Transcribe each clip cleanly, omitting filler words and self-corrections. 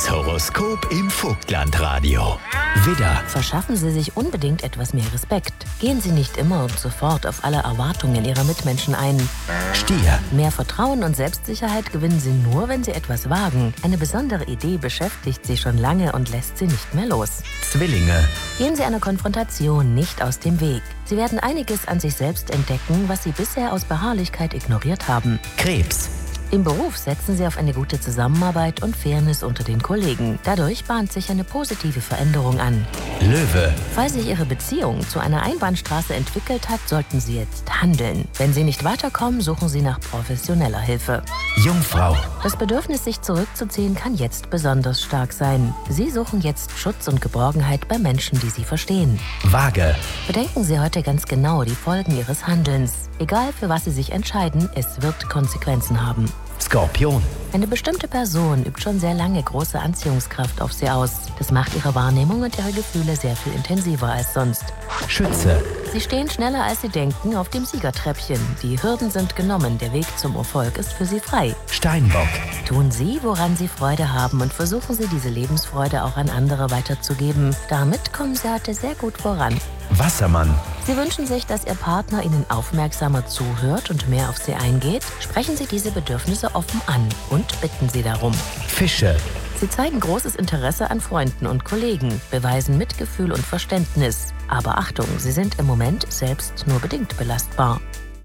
Das Horoskop im Vogtlandradio. Widder, Verschaffen Sie sich unbedingt etwas mehr Respekt. Gehen Sie nicht immer und sofort auf alle Erwartungen Ihrer Mitmenschen ein. Stier, Mehr Vertrauen und Selbstsicherheit gewinnen Sie nur, wenn Sie etwas wagen. Eine besondere Idee beschäftigt Sie schon lange und lässt Sie nicht mehr los. Zwillinge, Gehen Sie einer Konfrontation nicht aus dem Weg. Sie werden einiges an sich selbst entdecken, was Sie bisher aus Beharrlichkeit ignoriert haben. Krebs, Im Beruf setzen Sie auf eine gute Zusammenarbeit und Fairness unter den Kollegen. Dadurch bahnt sich eine positive Veränderung an. Löwe, Falls sich Ihre Beziehung zu einer Einbahnstraße entwickelt hat, sollten Sie jetzt handeln. Wenn Sie nicht weiterkommen, suchen Sie nach professioneller Hilfe. Jungfrau, Das Bedürfnis, sich zurückzuziehen, kann jetzt besonders stark sein. Sie suchen jetzt Schutz und Geborgenheit bei Menschen, die Sie verstehen. Waage, Bedenken Sie heute ganz genau die Folgen Ihres Handelns. Egal für was Sie sich entscheiden, es wird Konsequenzen haben. Skorpion, Eine bestimmte Person übt schon sehr lange große Anziehungskraft auf Sie aus. Das macht Ihre Wahrnehmung und Ihre Gefühle sehr viel intensiver als sonst. Schütze, Sie stehen schneller als Sie denken auf dem Siegertreppchen. Die Hürden sind genommen, der Weg zum Erfolg ist für Sie frei. Steinbock, Tun Sie, woran Sie Freude haben und versuchen Sie, diese Lebensfreude auch an andere weiterzugeben. Damit kommen Sie heute sehr gut voran. Wassermann, Sie wünschen sich, dass Ihr Partner Ihnen aufmerksamer zuhört und mehr auf Sie eingeht. Sprechen Sie diese Bedürfnisse offen an und bitten Sie darum. Fische, Sie zeigen großes Interesse an Freunden und Kollegen, beweisen Mitgefühl und Verständnis. Aber Achtung, Sie sind im Moment selbst nur bedingt belastbar.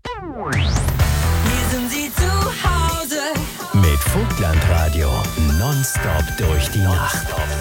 Hier sind Sie zu Hause. mit Vogtlandradio nonstop durch die Nacht.